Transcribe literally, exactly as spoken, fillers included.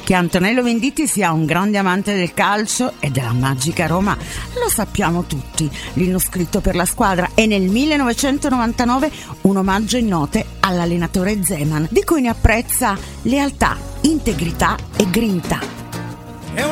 Che Antonello Venditti sia un grande amante del calcio e della magica Roma lo sappiamo tutti. L'inno scritto per la squadra è nel millenovecentonovantanove un omaggio in note all'allenatore Zeman, di cui ne apprezza lealtà, integrità e grinta.